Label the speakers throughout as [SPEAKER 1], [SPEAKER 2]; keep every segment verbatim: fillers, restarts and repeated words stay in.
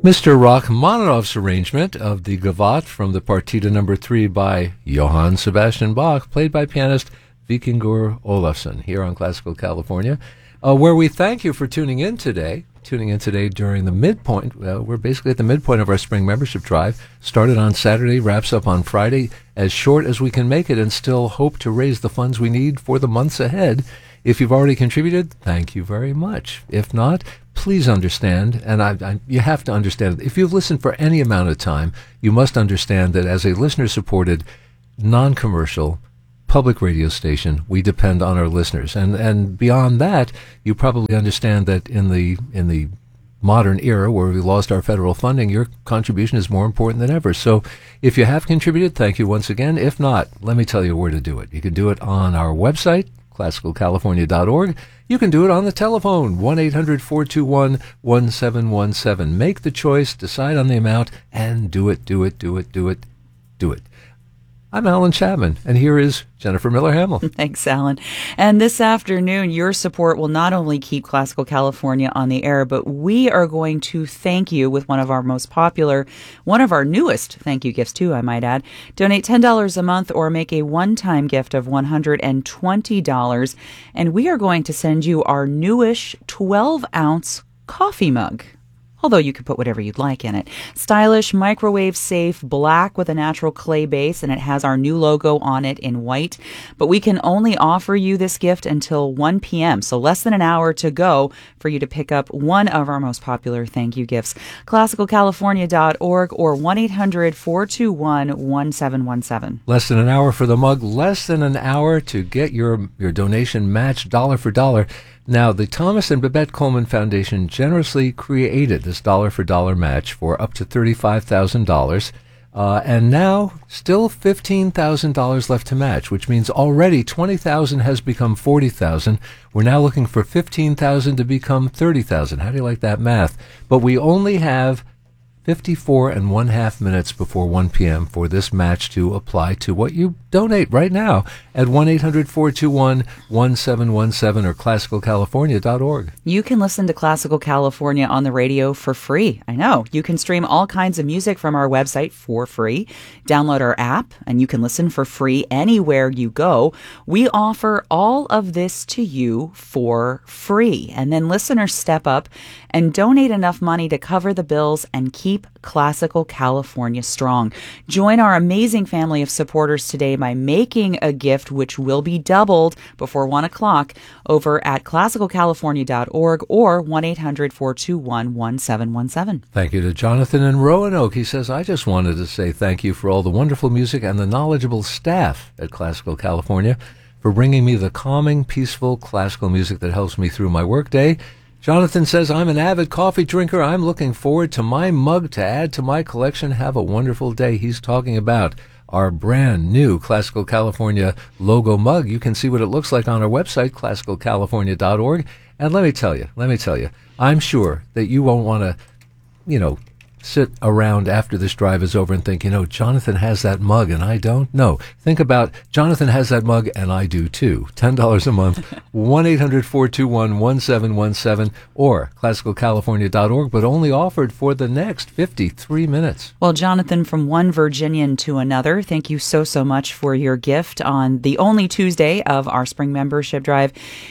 [SPEAKER 1] Mister Rachmaninoff's arrangement of the Gavotte from the Partita number three by Johann Sebastian Bach, played by pianist Vikingur Olafsson, here on Classical California, uh, where we thank you for tuning in today. Tuning in today during the midpoint. Uh, we're basically at the midpoint of our spring membership drive. Started on Saturday, wraps up on Friday, as short as we can make it, and still hope to raise the funds we need for the months ahead. If you've already contributed, thank you very much. If not, please understand, and I, I, you have to understand, if you've listened for any amount of time, you must understand that as a listener-supported, non-commercial, public radio station, we depend on our listeners. And and beyond that, you probably understand that in the in the modern era where we lost our federal funding, your contribution is more important than ever. So if you have contributed, thank you once again. If not, let me tell you where to do it. You can do it on our website, classical california dot org. You can do it on the telephone, one eight hundred, four two one, one seven one seven. Make the choice, decide on the amount, and do it, do it, do it, do it, do it. I'm Alan Chapman, and here is Jennifer Miller-Hamill.
[SPEAKER 2] Thanks, Alan. And this afternoon, your support will not only keep Classical California on the air, but we are going to thank you with one of our most popular, one of our newest thank you gifts, too, I might add. Donate ten dollars a month or make a one-time gift of one hundred twenty dollars, and we are going to send you our newish twelve-ounce coffee mug. Although you could put whatever you'd like in it. Stylish, microwave-safe, black with a natural clay base, and it has our new logo on it in white. But we can only offer you this gift until one p.m., so less than an hour to go for you to pick up one of our most popular thank you gifts. classical california dot org or one eight hundred, four two one, one seven one seven.
[SPEAKER 1] Less than an hour for the mug, less than an hour to get your, your donation matched dollar for dollar. Now, the Thomas and Babette Coleman Foundation generously created this dollar-for-dollar match for up to thirty-five thousand dollars, uh, and now still fifteen thousand dollars left to match, which means already twenty thousand dollars has become forty thousand dollars. We're now looking for fifteen thousand dollars to become thirty thousand dollars. How do you like that math? But we only have fifty-four and one half minutes before one p.m. for this match to apply to what you donate right now at one eight hundred, four two one, one seven one seven or classical california dot org.
[SPEAKER 2] You can listen to Classical California on the radio for free. I know. You can stream all kinds of music from our website for free. Download our app, and you can listen for free anywhere you go. We offer all of this to you for free. And then listeners step up and donate enough money to cover the bills and keep Classical California strong. Join our amazing family of supporters today by making a gift which will be doubled before one o'clock over at classical california dot org or one eight hundred, four two one, one seven one seven.
[SPEAKER 1] Thank you to Jonathan in Roanoke. He says, I just wanted to say thank you for all the wonderful music and the knowledgeable staff at Classical California for bringing me the calming, peaceful classical music that helps me through my workday. Jonathan says, I'm an avid coffee drinker. I'm looking forward to my mug to add to my collection. Have a wonderful day. He's talking about our brand new Classical California logo mug. You can see what it looks like on our website, classical california dot org. And let me tell you, let me tell you, I'm sure that you won't want to, you know, sit around after this drive is over and think, you know, Jonathan has that mug and I don't. No, think about Jonathan has that mug and I do too. ten dollars a month, one eight hundred, four two one, one seven one seven or classical california dot org, but only offered for the next fifty-three minutes.
[SPEAKER 2] Well, Jonathan, from one Virginian to another, thank you so, so much for your gift on the only Tuesday of our spring membership drive.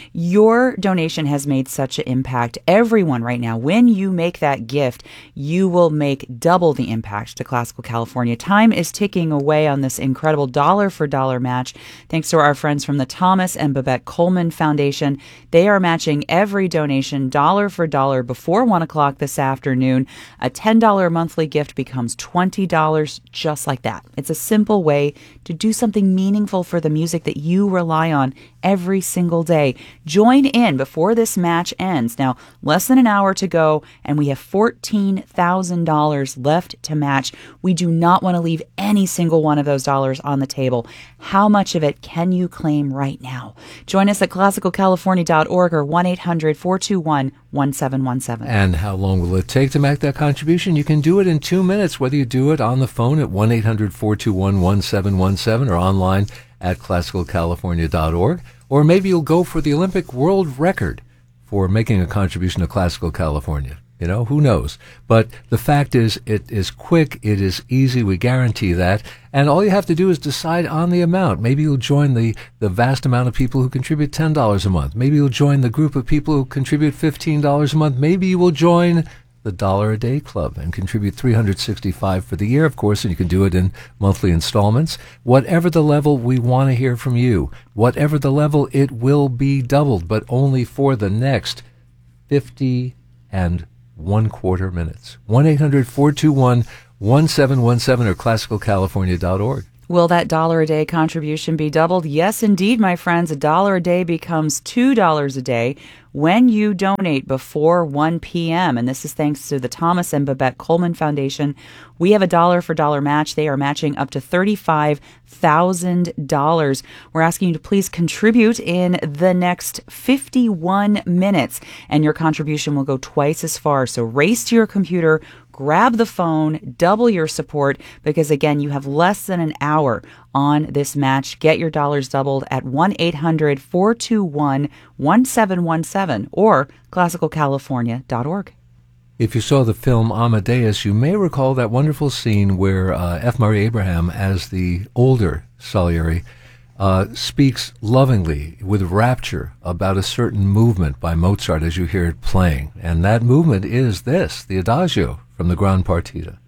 [SPEAKER 2] Your donation has made such an impact. Everyone right now, when you make that gift, you will make make double the impact to Classical California. Time is ticking away on this incredible dollar-for-dollar match. Thanks to our friends from the Thomas and Babette Coleman Foundation. They are matching every donation dollar for dollar before one o'clock this afternoon. A ten dollars monthly gift becomes twenty dollars just like that. It's a simple way to do something meaningful for the music that you rely on every single day. Join in before this match ends. Now, less than an hour to go, and we have fourteen thousand dollars left to match. We do not want to leave any single one of those dollars on the table. How much of it can you claim right now? Join us at classical california dot org or one eight hundred, four two one, one seven one seven.
[SPEAKER 1] And how long will it take to make that contribution? You can do it in two minutes, whether you do it on the phone at one eight hundred, four two one, one seven one seven or online at classical california dot org. Or maybe you'll go for the Olympic world record for making a contribution to Classical California. You know, who knows? But the fact is, it is quick, it is easy, we guarantee that. And all you have to do is decide on the amount. Maybe you'll join the, the vast amount of people who contribute ten dollars a month. Maybe you'll join the group of people who contribute fifteen dollars a month. Maybe you will join the Dollar a Day Club and contribute three hundred sixty-five for the year, of course, and you can do it in monthly installments. Whatever the level, we want to hear from you. Whatever the level, it will be doubled, but only for the next fifty and one quarter minutes. one eight hundred four two one one seven one seven or classical california dot org.
[SPEAKER 2] Will that dollar a day contribution be doubled? Yes, indeed, my friends. A dollar a day becomes two dollars a day when you donate before one p.m. And this is thanks to the Thomas and Babette Coleman Foundation. We have a dollar for dollar match. They are matching up to thirty-five thousand dollars. We're asking you to please contribute in the next fifty-one minutes, and your contribution will go twice as far. So race to your computer, grab the phone, double your support, because again, you have less than an hour on this match. Get your dollars doubled at one eight hundred four two one one seven one seven or classical california dot org.
[SPEAKER 1] If you saw the film Amadeus, you may recall that wonderful scene where uh, F. Murray Abraham, as the older Salieri, uh, speaks lovingly with rapture about a certain movement by Mozart as you hear it playing. And that movement is this, the Adagio from the Gran Partita.